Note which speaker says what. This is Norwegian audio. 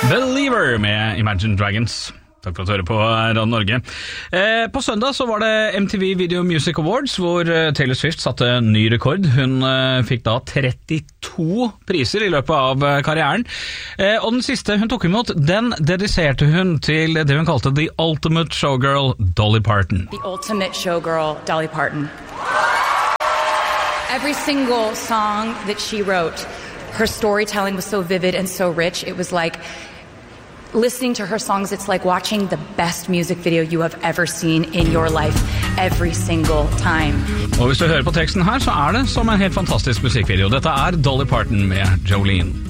Speaker 1: Believer med Imagine Dragons. Takk for at du hører på Radio Norge. På søndag så var det MTV Video Music Awards, hvor Taylor Swift satte ny rekord. Hun fikk da 32 priser i løpet av karrieren. Og den siste hun tok imot, den dediserte hun til det hun kalte The Ultimate Showgirl, Dolly Parton.
Speaker 2: The Ultimate Showgirl, Dolly Parton. Every single song that she wrote, her storytelling was so vivid and so rich. It was like listening to her songs, it's like watching the best music video you have ever seen in your life every single time.
Speaker 1: Og hvis du hører på teksten her, så det som en helt fantastisk musikkvideo. Dette Dolly Parton med Jolene.